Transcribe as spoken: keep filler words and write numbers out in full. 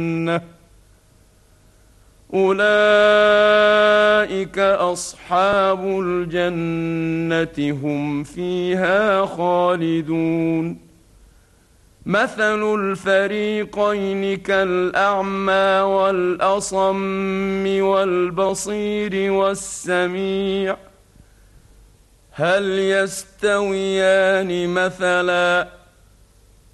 أولئك أصحاب الجنة هم فيها خالدون. مثل الفريقين كالأعمى والأصم والبصير والسميع هل يستويان مثلا